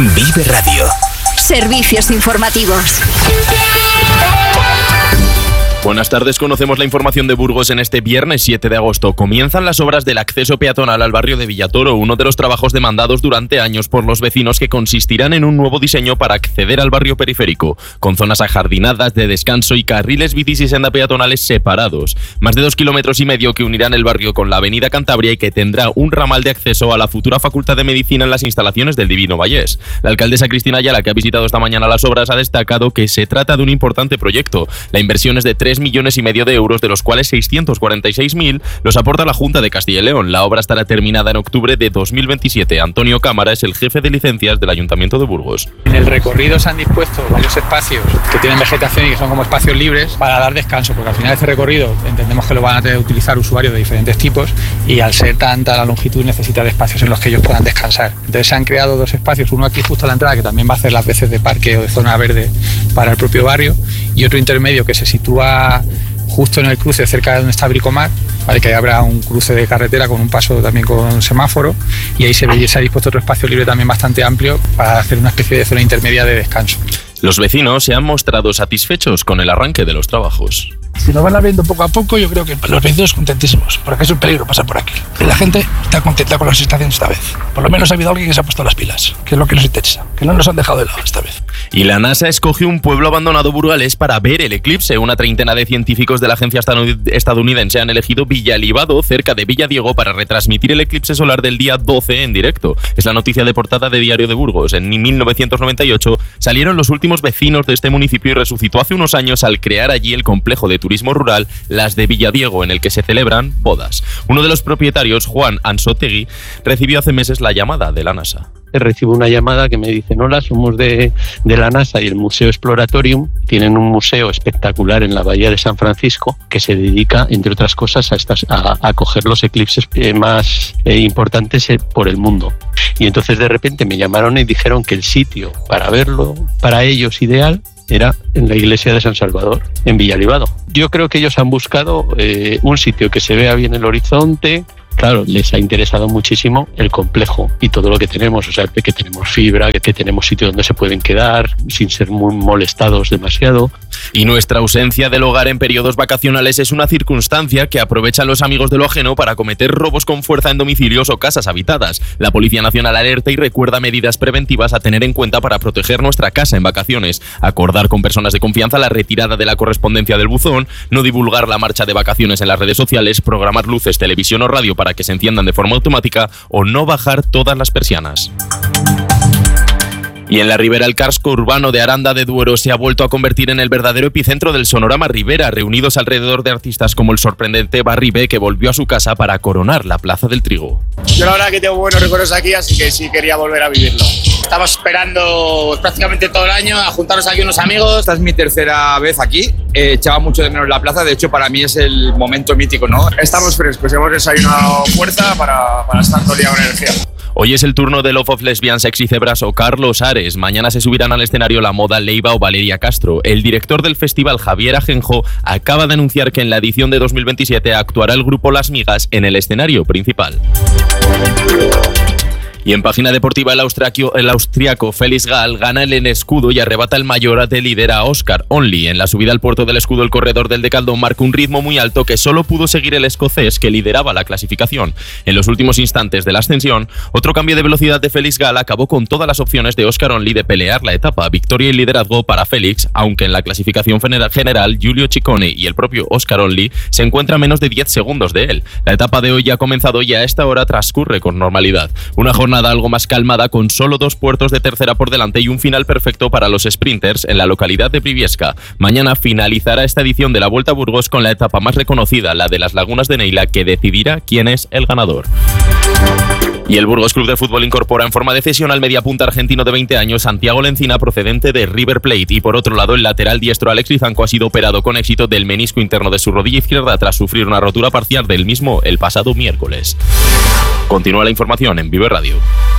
Vive Radio. Servicios informativos. Buenas tardes, conocemos la información de Burgos en este viernes 7 de agosto. Comienzan las obras del acceso peatonal al barrio de Villatoro, uno de los trabajos demandados durante años por los vecinos que consistirán en un nuevo diseño para acceder al barrio periférico, con zonas ajardinadas, de descanso y carriles bicis y senda peatonales separados. Más de 2,5 kilómetros que unirán el barrio con la avenida Cantabria y que tendrá un ramal de acceso a la futura Facultad de Medicina en las instalaciones del Divino Vallés. La alcaldesa Cristina Ayala, que ha visitado esta mañana las obras, ha destacado que se trata de un importante proyecto. La inversión es de 3,5 millones de euros, de los cuales 646.000 los aporta la Junta de Castilla y León. La obra estará terminada en octubre de 2027. Antonio Cámara es el jefe de licencias del Ayuntamiento de Burgos. En el recorrido se han dispuesto varios espacios que tienen vegetación y que son como espacios libres para dar descanso, porque al final este recorrido entendemos que lo van a tener que utilizar usuarios de diferentes tipos y al ser tanta la longitud necesita de espacios en los que ellos puedan descansar. Entonces se han creado dos espacios, uno aquí justo a la entrada que también va a hacer las veces de parque o de zona verde para el propio barrio, y otro intermedio que se sitúa justo en el cruce cerca de donde está Bricomar, ¿vale? Que habrá un cruce de carretera con un paso también con semáforo, y ahí se ha dispuesto otro espacio libre también bastante amplio para hacer una especie de zona intermedia de descanso. Los vecinos se han mostrado satisfechos con el arranque de los trabajos. Si nos van abriendo poco a poco, yo creo que los vecinos contentísimos, porque es un peligro pasar por aquí. La gente está contenta con las estaciones esta vez. Por lo menos ha habido alguien que se ha puesto las pilas, que es lo que nos interesa, que no nos han dejado de lado esta vez. Y la NASA escogió un pueblo abandonado burgalés para ver el eclipse. Una treintena de científicos de la agencia estadounidense han elegido Villalibado, cerca de Villadiego, para retransmitir el eclipse solar del día 12 en directo. Es la noticia de portada de Diario de Burgos. En 1998 salieron los últimos vecinos de este municipio y resucitó hace unos años al crear allí el complejo de turismo rural Las de Villadiego, en el que se celebran bodas. Uno de los propietarios, Juan Ansotegui, recibió hace meses la llamada de la NASA. Recibo una llamada que me dicen: hola, somos de la NASA y el Museo Exploratorium. Tienen un museo espectacular en la Bahía de San Francisco que se dedica, entre otras cosas, a coger los eclipses más importantes por el mundo. Y entonces de repente me llamaron y dijeron que el sitio para verlo, para ellos ideal, era en la iglesia de San Salvador, en Villalibado. Yo creo que ellos han buscado un sitio que se vea bien el horizonte. Claro, les ha interesado muchísimo el complejo y todo lo que tenemos, o sea, que tenemos fibra, que tenemos sitio donde se pueden quedar sin ser muy molestados demasiado. Y nuestra ausencia del hogar en periodos vacacionales es una circunstancia que aprovechan los amigos de lo ajeno para cometer robos con fuerza en domicilios o casas habitadas. La Policía Nacional alerta y recuerda medidas preventivas a tener en cuenta para proteger nuestra casa en vacaciones. Acordar con personas de confianza la retirada de la correspondencia del buzón, no divulgar la marcha de vacaciones en las redes sociales, programar luces, televisión o radio para que se enciendan de forma automática o no bajar todas las persianas. Y en la Ribera, el casco urbano de Aranda de Duero se ha vuelto a convertir en el verdadero epicentro del sonorama Ribera, reunidos alrededor de artistas como el sorprendente Barry B, que volvió a su casa para coronar la Plaza del Trigo. Yo la verdad que tengo buenos recuerdos aquí, así que sí quería volver a vivirlo. Estamos esperando prácticamente todo el año a juntarnos aquí unos amigos. Esta es mi tercera vez aquí. Echaba mucho de menos la plaza, de hecho para mí es el momento mítico, ¿no? Estamos frescos, hemos desayunado fuerza para estar todo el día con energía. Hoy es el turno de Love of Lesbian, Sexy Zebras o Carlos Ares. Mañana se subirán al escenario La Moda, Leiva o Valeria Castro. El director del festival, Javier Ajenjo, acaba de anunciar que en la edición de 2027 actuará el grupo Las Migas en el escenario principal. Y en página deportiva, el austriaco Felix Gall gana el escudo y arrebata el Mayorate líder a Oscar Only. En la subida al puerto del escudo, el corredor del Decaldón marcó un ritmo muy alto que solo pudo seguir el escocés, que lideraba la clasificación. En los últimos instantes de la ascensión, otro cambio de velocidad de Felix Gall acabó con todas las opciones de Oscar Only de pelear la etapa. Victoria y liderazgo para Félix, aunque en la clasificación general Giulio Ciccone y el propio Oscar Only se encuentran a menos de 10 segundos de él. La etapa de hoy ya ha comenzado y a esta hora transcurre con normalidad. Una jornada algo más calmada, con solo 2 puertos de tercera por delante y un final perfecto para los sprinters en la localidad de Briviesca. Mañana finalizará esta edición de la Vuelta a Burgos con la etapa más reconocida, la de las Lagunas de Neila, que decidirá quién es el ganador. Y el Burgos Club de Fútbol incorpora en forma de cesión al mediapunta argentino de 20 años, Santiago Lencina, procedente de River Plate. Y por otro lado, el lateral diestro Alex Lizanco ha sido operado con éxito del menisco interno de su rodilla izquierda tras sufrir una rotura parcial del mismo el pasado miércoles. Continúa la información en Vive Radio.